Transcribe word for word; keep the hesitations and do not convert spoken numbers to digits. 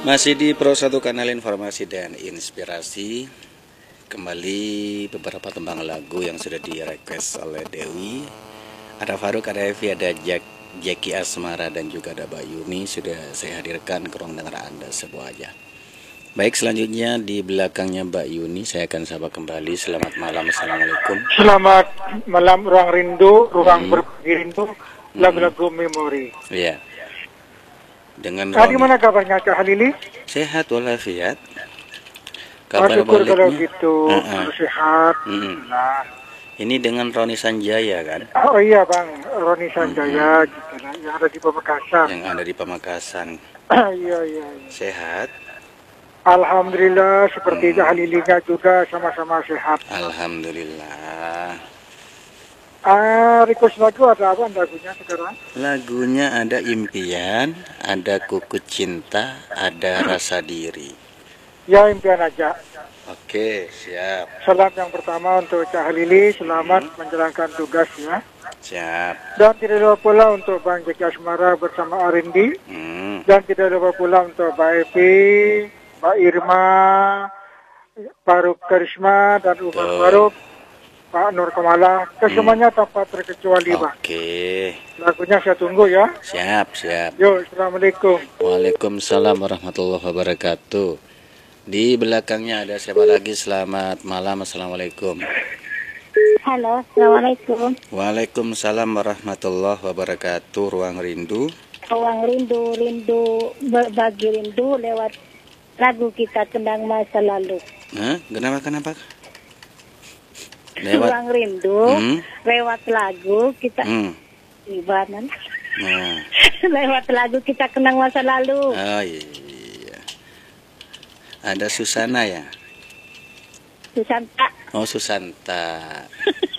Masih di Pro satu Kanal Informasi dan Inspirasi. Kembali beberapa tembang lagu yang sudah di request oleh Dewi. Ada Faruk, ada Evi, ada Jack, Jackie Asmara, dan juga ada Mbak Yuni. Sudah saya hadirkan ke ruang dengar Anda sebuah aja. Baik, selanjutnya di belakangnya Mbak Yuni, saya akan sapa kembali. Selamat malam, Assalamualaikum. Selamat malam, ruang rindu, ruang hmm. berbagi rindu, lagu-lagu hmm. memori. Iya. Dengan Nah, gimana kabarnya Kak Halili? Sehat walafiat. Kabar syukur baliknya, kalau gitu, uh -uh. sehat. Hmm. Nah. Ini dengan Roni Sanjaya kan? Oh iya Bang, Roni Sanjaya hmm. gitu, yang ada di Pamekasan. Yang ada di Pamekasan. Iya, iya, iya. Sehat? Alhamdulillah, seperti hmm. Kak Halilinya juga sama-sama sehat. Alhamdulillah. Ah, request lagu ada apa lagunya sekarang? Lagunya ada Impian, ada Kuku Cinta, ada Rasa Diri. Ya, impian aja. Oke, siap. Salam yang pertama untuk Cak Halili, selamat hmm. menjalankan tugas ya. Siap. Dan tidak lupa pula untuk Bang Jackie Asmara bersama Arindi. Hmm. Dan tidak lupa pula untuk Mbak Evi, Mbak Irma, Faruk Karisma, dan Umar Faruk. Pak Nur Kamala, kesemuanya hmm. tanpa terkecuali Bang. Oke. Lagunya saya tunggu ya. Siap, siap. Yo, Assalamualaikum. Waalaikumsalam warahmatullahi wabarakatuh. Di belakangnya ada siapa lagi? Selamat malam, Assalamualaikum. Halo, Assalamualaikum. Waalaikumsalam warahmatullahi wabarakatuh. Ruang rindu. Ruang rindu, rindu, berbagi rindu lewat lagu kita Kenang Masa Lalu. Hah? Kenapa, kenapa? Lewat ruang rindu, hmm. lewat lagu kita hmm. ibanan. Nah. Lewat lagu kita kenang masa lalu. Oh iya. Ada Susana ya? Susanta. Oh Susanta.